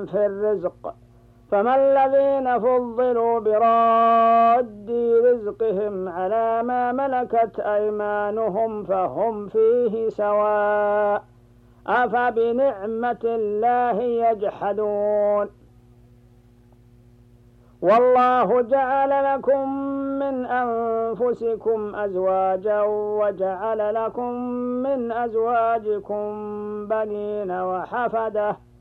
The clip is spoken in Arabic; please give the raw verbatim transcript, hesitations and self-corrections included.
في الرزق، فما الذين فضلوا براد رزقهم على ما ملكت أيمانهم فهم فيه سواء، أفبنعمة الله يجحدون. والله جعل لكم من أنفسكم أزواجا وجعل لكم من أزواجكم بنين وحفدة